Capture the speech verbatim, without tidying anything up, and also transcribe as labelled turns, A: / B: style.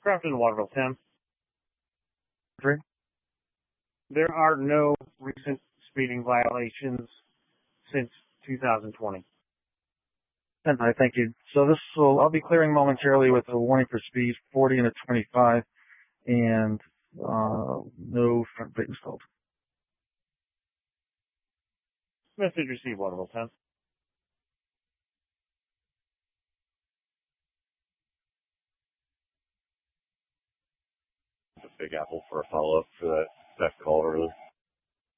A: Crafton Waterville, Tim.
B: Three.
A: There are no recent speeding violations since two thousand twenty.
B: ten nine, thank you. So this will, I'll be clearing momentarily with a warning for speed, forty and a twenty-five, and uh, no front brake installed.
A: Message received, Waterville, ten.
C: Big Apple for a follow-up for that theft call earlier.